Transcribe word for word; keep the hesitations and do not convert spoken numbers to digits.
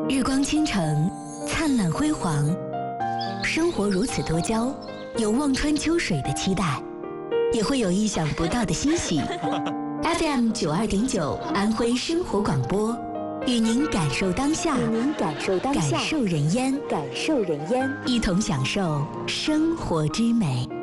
日光倾城，灿烂辉煌，生活如此多娇，有望穿秋水的期待，也会有意想不到的欣喜。F M 九二点九，安徽生活广播，与您感受当下， 与您感受当下， 感受人烟， 感受人烟， 一同享受生活之美。